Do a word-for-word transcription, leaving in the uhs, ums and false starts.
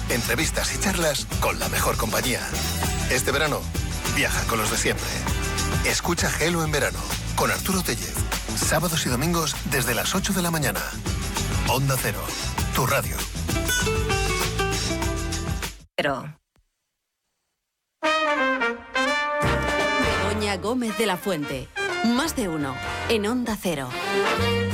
Entrevistas y charlas con la mejor compañía. Este verano, viaja con los de siempre. Escucha Gelo en verano, con Arturo Tellez. Sábados y domingos desde las ocho de la mañana. Onda Cero, tu radio. Pero... Begoña Gómez de la Fuente. Más de uno en Onda Cero.